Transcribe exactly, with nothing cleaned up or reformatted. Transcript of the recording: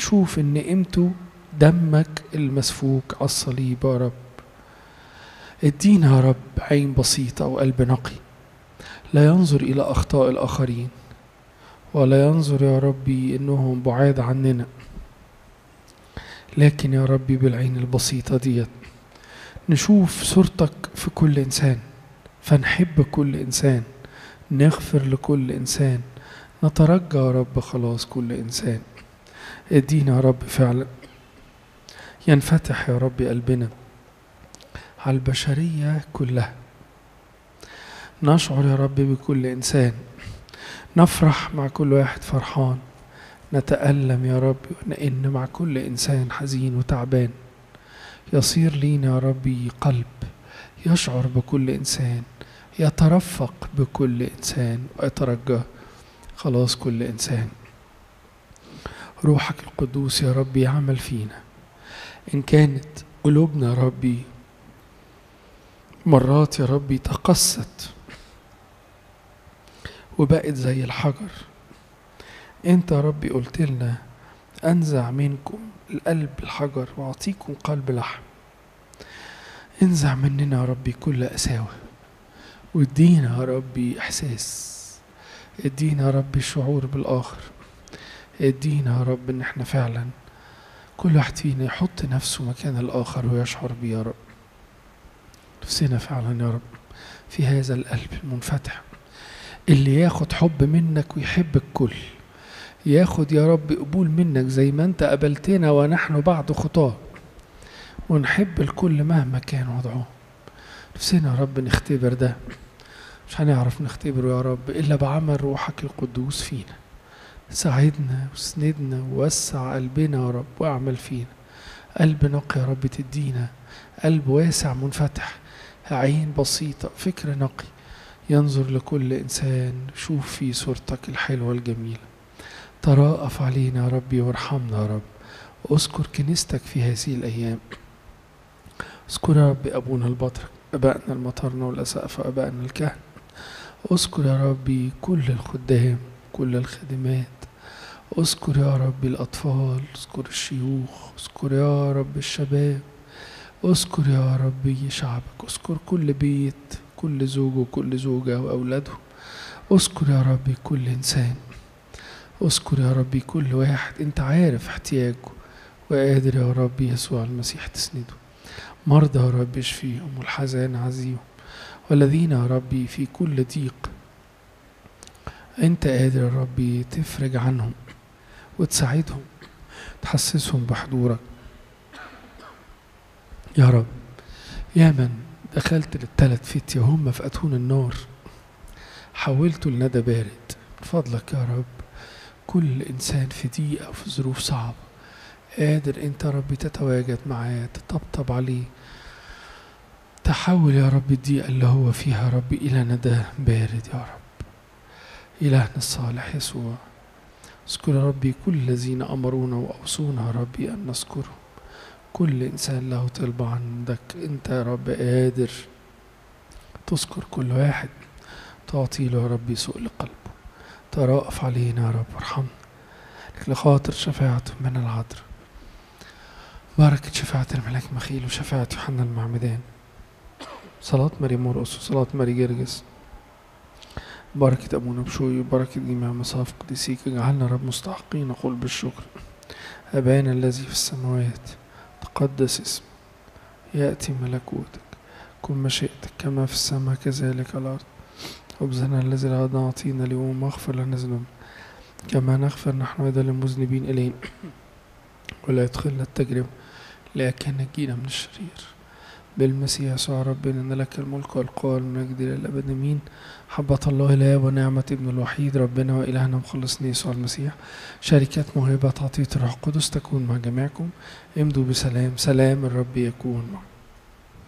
نشوف إن قيمته دمك المسفوك على الصليب يا رب. ادينا يا رب عين بسيطة وقلب نقي لا ينظر إلى أخطاء الآخرين، ولا ينظر يا ربي إنهم بعاد عننا، لكن يا ربي بالعين البسيطة ديت نشوف صورتك في كل إنسان، فنحب كل إنسان، نغفر لكل إنسان، نترجى يا رب خلاص كل إنسان. ادينا يا رب فعلا ينفتح يا رب قلبنا على البشرية كلها، نشعر يا رب بكل إنسان، نفرح مع كل واحد فرحان، نتألم يا رب ونئن مع كل إنسان حزين وتعبان. يصير لينا يا ربي قلب يشعر بكل إنسان، يترفق بكل إنسان، ويترجى خلاص كل إنسان. روحك القدوس يا ربي يعمل فينا. إن كانت قلوبنا يا ربي مرات يا ربي تقست وبقت زي الحجر، انت يا ربي قلت لنا انزع منكم القلب الحجر واعطيكم قلب لحم. انزع مننا يا ربي كل قساوة، وادينا يا ربي احساس، ادينا يا ربي شعور بالاخر، ادينا يا رب ان احنا فعلا كل واحد فينا يحط نفسه مكان الاخر ويشعر بيه يا رب. نفسنا فعلا يا رب في هذا القلب المنفتح اللي ياخد حب منك ويحب الكل، ياخد يا رب قبول منك زي ما انت قبلتنا ونحن بعد خطاه، ونحب الكل مهما كان وضعه. نفسنا يا رب نختبر ده، مش هنعرف نختبره يا رب إلا بعمل روحك القدوس فينا. ساعدنا وسندنا ووسع قلبنا يا رب، واعمل فينا قلب نقي يا رب، تدينا قلب واسع منفتح، عين بسيطة، فكر نقي ينظر لكل إنسان، شوف في صورتك الحلوة الجميلة. تراءف علينا يا ربي وارحمنا يا رب، واذكر كنيستك في هذه الأيام. اذكر يا رب أبونا البطرك، أبائنا المطرنة والأسقفة، أبائنا الكهنة. اذكر يا ربي كل الخدام، كل الخادمات. اذكر يا رب الأطفال، اذكر الشيوخ، اذكر يا رب الشباب، اذكر يا ربي شعبك، اذكر كل بيت، كل زوج وكل زوجة وأولادهم. اذكر يا ربي كل إنسان، اذكر يا ربي كل واحد انت عارف احتياجه، وقادر يا ربي يسوع المسيح تسنده. مرضى يا رب اشفيهم، والحزان عزيهم، والذين يا ربي في كل ضيق انت قادر يا ربي تفرج عنهم وتساعدهم، تحسسهم بحضورك يا رب. يا من دخلت للثلاث فتية هم في أتون النار حولته لندى بارد، من فضلك يا رب كل إنسان في ضيقة وفي ظروف صعبة قادر أنت يا رب تتواجد معاه، تطبطب عليه، تحول يا رب الضيقة اللي هو فيها يا رب إلى ندى بارد يا رب. إلهنا الصالح يسوع، اذكر يا ربي كل الذين أمرونا وأوصونا يا ربي أن نذكرهم. كل إنسان له طلب عندك أنت يا رب قادر تذكر كل واحد، تعطي له يا ربي سؤل قلبه. ترأف علينا يا رب وارحمنا لخاطر شفاعة من العذراء، بركة شفاعة الملاك مخيل وشفاعة يوحنا المعمدان، صلاة مريم مرقس وصلاة ماري جرجس، بركة أبونا بشوي وبركة جميع مصاف قديسيك. اجعلنا رب مستحقين نقول بالشكر. أبانا الذي في السماوات تقدس اسمك، يأتي ملكوتك، كن مشيئتك كما في السماء كذلك على الأرض. خبزنا الذي غدا أعطينا اليوم، واغفر لنا ذنوبنا كما نغفر نحن أيضا للمذنبين إلينا، ولا يدخلنا التجربة لكن نجينا من الشرير. بالمسيح يسوع ربنا إن لك الملك والقوة والمجد إلى الأبد آمين. حبة الله الآب ونعمة ابن الوحيد ربنا وإلهنا مخلصنا يسوع المسيح، شركة موهبة عطية الروح القدس تكون مع جميعكم. امضوا بسلام، سلام الرب يكون معكم.